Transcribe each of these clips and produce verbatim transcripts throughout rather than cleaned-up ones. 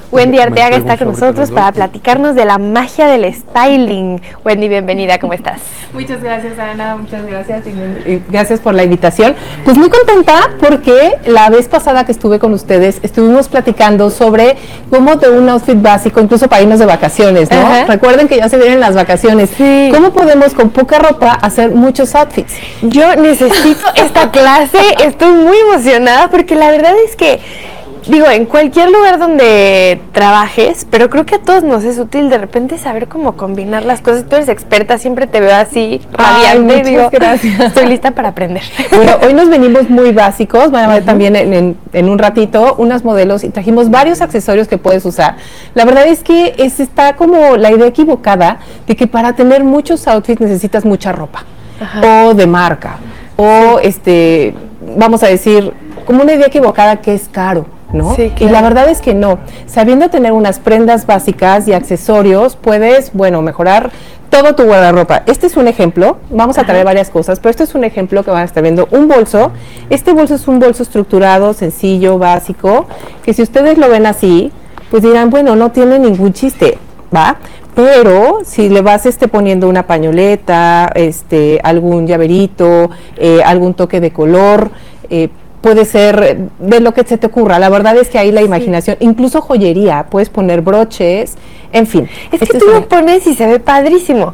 Wendy Arteaga está con nosotros para platicarnos de la magia del styling. Wendy, bienvenida, ¿cómo estás? Muchas gracias, Ana, muchas gracias y gracias por la invitación. Pues muy contenta porque la vez pasada que estuve con ustedes estuvimos platicando sobre cómo de un outfit básico, incluso para irnos de vacaciones, ¿no? Ajá. Recuerden que ya se vienen las vacaciones. Sí. ¿Cómo podemos con poca ropa hacer muchos outfits? Yo necesito esta clase, estoy muy emocionada porque la verdad es que digo, en cualquier lugar donde trabajes, pero creo que a todos nos es útil de repente saber cómo combinar las cosas. Tú eres experta, siempre te veo así, radiante. Ay, digo, gracias. Estoy lista para aprender. Bueno, hoy nos venimos muy básicos, van a ver uh-huh. también en, en, en un ratito unas modelos y trajimos varios accesorios que puedes usar. La verdad es que es, está como la idea equivocada de que para tener muchos outfits necesitas mucha ropa, uh-huh. o de marca, o sí. este, vamos a decir, como una idea equivocada que es caro, ¿no? Sí, claro. Y la verdad es que no. Sabiendo tener unas prendas básicas y accesorios, puedes, bueno, mejorar todo tu guardarropa. Este es un ejemplo, vamos a traer Ajá. varias cosas, pero este es un ejemplo que van a estar viendo. Un bolso, este bolso es un bolso estructurado, sencillo, básico, que si ustedes lo ven así, pues dirán, bueno, no tiene ningún chiste, ¿va? Pero si le vas este, poniendo una pañoleta, este, algún llaverito, eh, algún toque de color, eh, puede ser de lo que se te ocurra. La verdad es que ahí la imaginación, sí. incluso joyería, puedes poner broches, en fin. Es este que tú es lo pones y se ve padrísimo,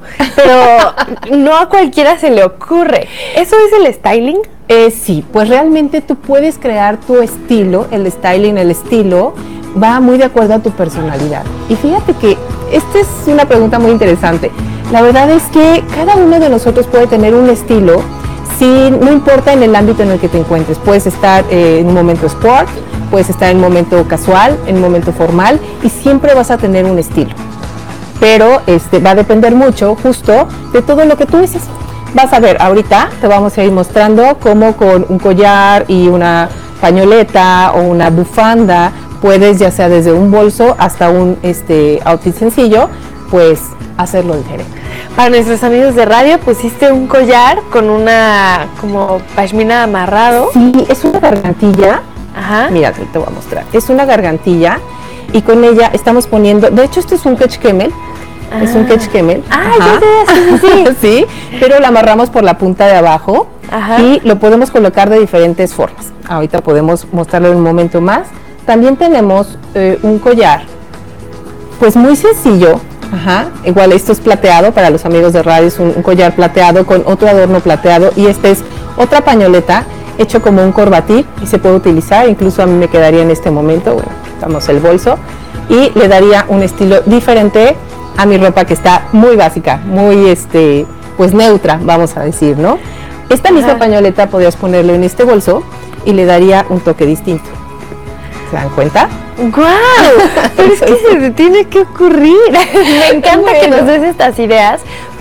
pero no a cualquiera se le ocurre. ¿Eso es el styling? Eh, sí, pues realmente tú puedes crear tu estilo, el styling, el estilo, va muy de acuerdo a tu personalidad. Y fíjate que esta es una pregunta muy interesante. La verdad es que cada uno de nosotros puede tener un estilo. Sí, no importa en el ámbito en el que te encuentres, puedes estar eh, en un momento sport, puedes estar en un momento casual, en un momento formal y siempre vas a tener un estilo. Pero este, va a depender mucho justo de todo lo que tú dices. Vas a ver, ahorita te vamos a ir mostrando cómo con un collar y una pañoleta o una bufanda puedes, ya sea desde un bolso hasta un este, outfit sencillo, pues hacerlo diferente. Para nuestros amigos de radio pusiste un collar con una como pashmina amarrado. Sí, es una gargantilla. Ajá. Mira, te voy a mostrar. Es una gargantilla y con ella estamos poniendo, de hecho esto es un catch camel. Ah. Es un catch camel. Ah, ya sé, sí, sí, sí. Sí, pero lo amarramos por la punta de abajo. Ajá. Y lo podemos colocar de diferentes formas. Ahorita podemos mostrarlo en un momento más. También tenemos eh, un collar, pues muy sencillo. Ajá, igual esto es plateado, para los amigos de radio es un, un collar plateado con otro adorno plateado y esta es otra pañoleta hecho como un corbatín y se puede utilizar, incluso a mí me quedaría en este momento, bueno, quitamos el bolso y le daría un estilo diferente a mi ropa que está muy básica, muy este, pues neutra, vamos a decir, ¿no? Esta misma Ajá. pañoleta podrías ponerlo en este bolso y le daría un toque distinto. ¿Se dan cuenta? ¡Guau! Pero es que se te tiene que ocurrir. Me encanta bueno. que nos des estas ideas,